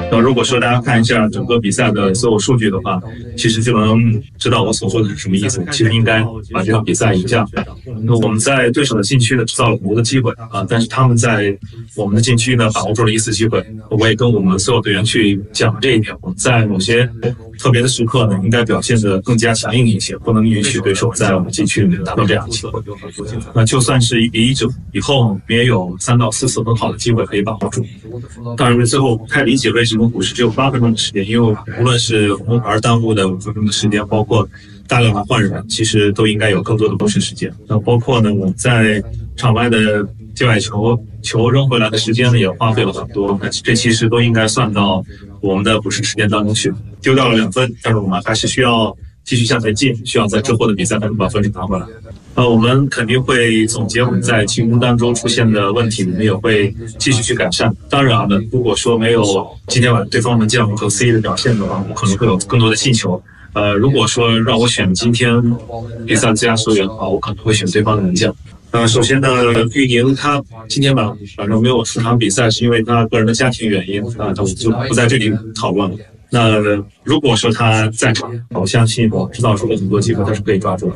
那如果说大家看一下整个比赛的所有数据的话，其实就能知道我所说的是什么意思。其实应该把这场比赛赢下。那我们在对手的禁区呢制造了很多的机会啊，但是他们在我们的禁区呢把握住了一次机会。我也跟我们所有队员去讲这一点，我们在某些特别的时刻呢，应该表现得更加强硬一些，不能允许对手在我们禁区里面达到这样的机会。那就算是1比1以后，我们也有3到4次很好的机会可以把握住。当然，最后不太理解为什么补时只有8分钟的时间，因为无论是红牌耽误的5分钟的时间，包括大量的换人，其实都应该有更多的补时时间。那包括呢，我们在场外的界外球扔回来的时间呢，也花费了很多，那这其实都应该算到我们的补时时间当中去。丢掉了2分，但是我们还是需要继续向前进，需要在之后的比赛当中把分数拿回来。我们肯定会总结我们在进攻当中出现的问题，我们也会继续去改善。当然了，如果说没有今天晚上对方门将和 C 的表现的话，我可能会有更多的进球。如果说让我选今天比赛的最佳球员的话，我可能会选对方的门将。首先呢，玉宁他今天晚上没有出场比赛，是因为他个人的家庭原因我就不在这里讨论了。那如果说他在场，我相信我制造出了很多机会，他是可以抓住的。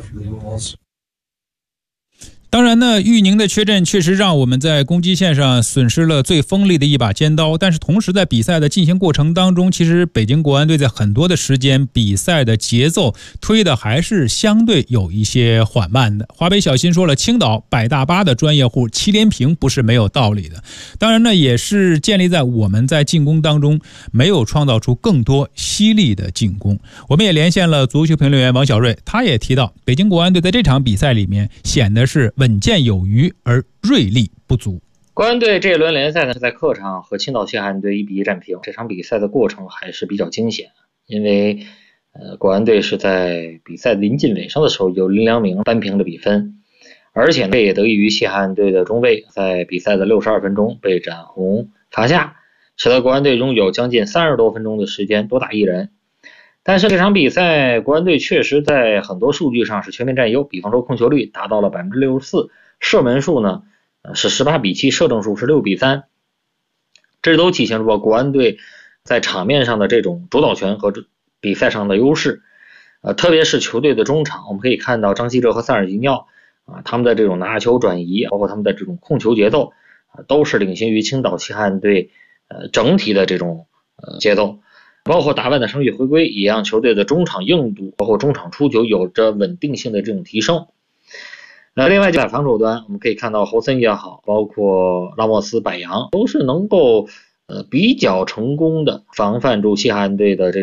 当然呢，玉宁的缺阵确实让我们在攻击线上损失了最锋利的一把尖刀，但是同时在比赛的进行过程当中，其实北京国安队在很多的时间比赛的节奏推的还是相对有一些缓慢的。华北小新说了，青岛百大巴的专业户7连平不是没有道理的，当然呢也是建立在我们在进攻当中没有创造出更多犀利的进攻。我们也连线了足球评论员王小瑞，他也提到北京国安队在这场比赛里面显得是稳健有余，而锐利不足。 国安队这一轮联赛呢是在客场和青岛西海岸队1比1战平。这场比赛的过程还是比较惊险，因为国安队是在比赛临近尾声的时候由林良铭扳平了比分，而且呢也得益于西海岸队的中卫在比赛的62分钟被展红罚下，使得国安队拥有将近30多分钟的时间多打一人。但是这场比赛国安队确实在很多数据上是全面占优，比方说控球率达到了 64%， 射门数呢是18比7，射正数是6比3，这都体现出国安队在场面上的这种主导权和比赛上的优势。特别是球队的中场，我们可以看到张稀哲和塞尔吉尼奥他们的这种拿球转移，包括他们的这种控球节奏都是领先于青岛西海岸队整体的这种节奏。包括达万的伤愈回归，也让球队的中场硬度包括中场出球有着稳定性的这种提升。另外在防守端，我们可以看到侯森也好，包括拉莫斯、柏杨都是能够比较成功的防范住西海岸队的这